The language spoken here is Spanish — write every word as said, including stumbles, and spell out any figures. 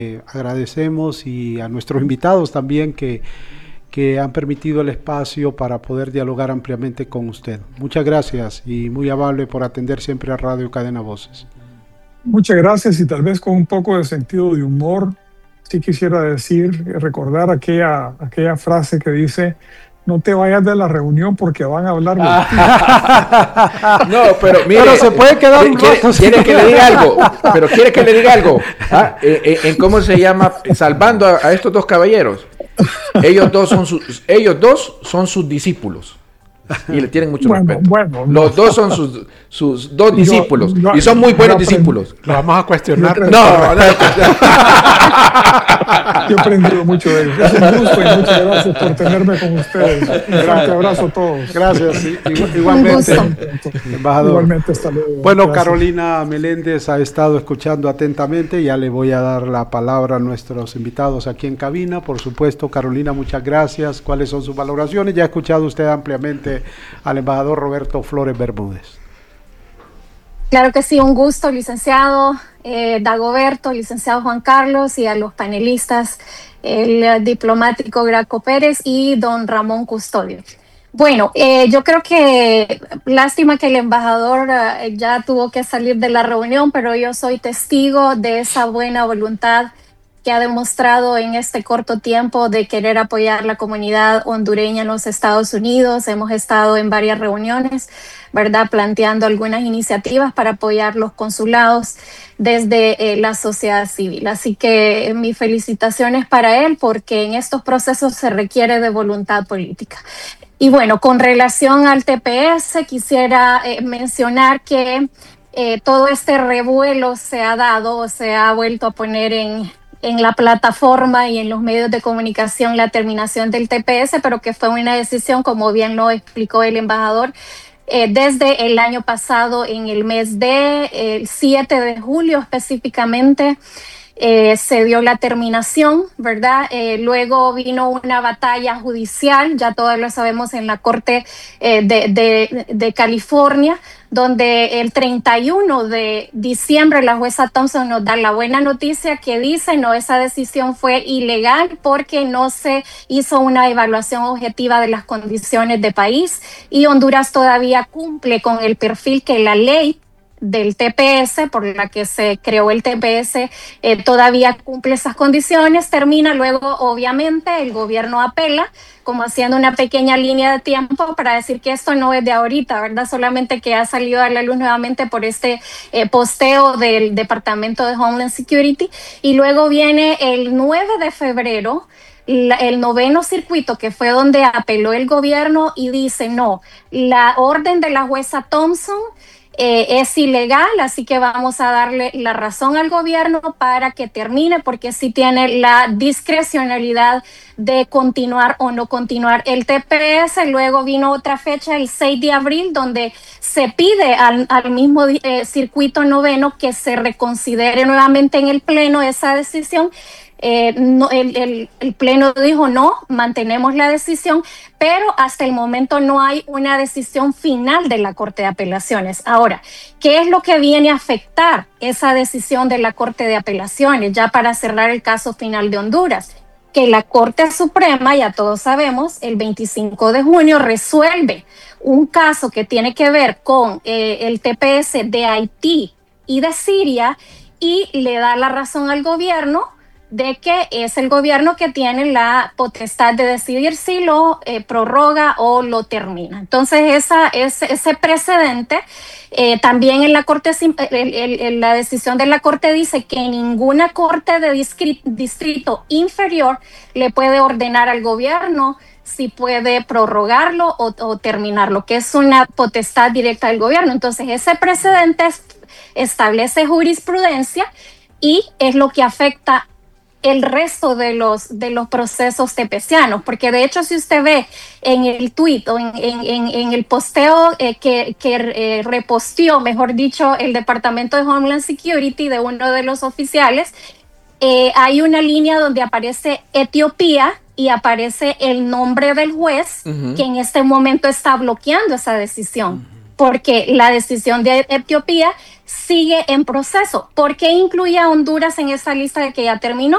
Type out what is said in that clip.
Agradecemos y a nuestros invitados también que, que han permitido el espacio para poder dialogar ampliamente con usted. Muchas gracias y muy amable por atender siempre a Radio Cadena Voces. Muchas gracias y tal vez con un poco de sentido de humor, sí quisiera decir, recordar aquella, aquella frase que dice: no te vayas de la reunión porque van a hablar de ti. No, pero mire, pero se puede quedar un quiere, rato. Quiere que le diga algo, pero quiere que le diga algo. ¿Ah? En, en cómo se llama, salvando a, a estos dos caballeros. Ellos dos son sus, ellos dos son sus discípulos. Y le tienen mucho bueno, respeto. Bueno, Los no. dos son sus, sus dos Yo, discípulos. yo, y son muy buenos yo discípulos. Lo vamos a cuestionar. Yo No, no. Yo he aprendido mucho de ellos. Es un gusto y muchas gracias por tenerme con ustedes. Un fuerte abrazo a todos. Gracias, sí, igualmente, embajador. Igualmente, hasta luego. Bueno, Gracias. Carolina Meléndez ha estado escuchando atentamente. Ya le voy a dar la palabra a nuestros invitados aquí en cabina. Por supuesto, Carolina, muchas gracias. ¿Cuáles son sus valoraciones? Ya ha escuchado usted ampliamente al embajador Roberto Flores Bermúdez. Claro que sí, un gusto, licenciado eh, Dagoberto, licenciado Juan Carlos, y a los panelistas, el eh, diplomático Graco Pérez y don Ramón Custodio. Bueno, eh, yo creo que lástima que el embajador eh, ya tuvo que salir de la reunión, pero yo soy testigo de esa buena voluntad que ha demostrado en este corto tiempo de querer apoyar la comunidad hondureña en los Estados Unidos. Hemos estado en varias reuniones, ¿verdad?, planteando algunas iniciativas para apoyar los consulados desde eh, la sociedad civil. Así que eh, mis felicitaciones para él, porque en estos procesos se requiere de voluntad política. Y bueno, con relación al T P S, quisiera eh, mencionar que eh, todo este revuelo se ha dado, se ha vuelto a poner en en la plataforma y en los medios de comunicación la terminación del T P S, pero que fue una decisión, como bien lo explicó el embajador, eh, desde el año pasado, en el mes de eh, siete de julio específicamente, eh, se dio la terminación, ¿verdad? Eh, luego vino una batalla judicial, ya todos lo sabemos, en la Corte eh, de, de, de California, donde el treinta y uno de diciembre la jueza Thompson nos da la buena noticia que dice: no, esa decisión fue ilegal porque no se hizo una evaluación objetiva de las condiciones de país, y Honduras todavía cumple con el perfil que la ley del T P S, por la que se creó el T P S, eh, todavía cumple esas condiciones. Termina, luego obviamente el gobierno apela, como haciendo una pequeña línea de tiempo para decir que esto no es de ahorita, ¿verdad? Solamente que ha salido a la luz nuevamente por este eh, posteo del Departamento de Homeland Security. Y luego viene el nueve de febrero, La, el noveno circuito, que fue donde apeló el gobierno y dice: no, la orden de la jueza Thompson Eh, es ilegal, así que vamos a darle la razón al gobierno para que termine, porque sí tiene la discrecionalidad de continuar o no continuar el T P S. Luego vino otra fecha, el seis de abril, donde se pide al, al mismo eh, circuito noveno que se reconsidere nuevamente en el pleno esa decisión. Eh, no, el, el, el pleno dijo: no, mantenemos la decisión, pero hasta el momento no hay una decisión final de la Corte de Apelaciones. Ahora, ¿qué es lo que viene a afectar esa decisión de la Corte de Apelaciones, ya para cerrar el caso final de Honduras? Que la Corte Suprema, ya todos sabemos, el veinticinco de junio resuelve un caso que tiene que ver con eh, el T P S de Haití y de Siria, y le da la razón al gobierno de que es el gobierno que tiene la potestad de decidir si lo eh, prorroga o lo termina. Entonces, esa, ese, ese precedente, eh, también en la corte, el, el, el, la decisión de la Corte dice que ninguna corte de distrito, distrito inferior le puede ordenar al gobierno si puede prorrogarlo o, o terminarlo, que es una potestad directa del gobierno. Entonces, ese precedente establece jurisprudencia y es lo que afecta el resto de los, de los procesos tepecianos, porque de hecho, si usted ve en el tuit o en, en, en el posteo eh, que, que eh, reposteó, mejor dicho, el Departamento de Homeland Security de uno de los oficiales, eh, hay una línea donde aparece Etiopía y aparece el nombre del juez, uh-huh, que en este momento está bloqueando esa decisión, uh-huh, porque la decisión de Etiopía sigue en proceso. ¿Por qué incluye a Honduras en esa lista de que ya terminó?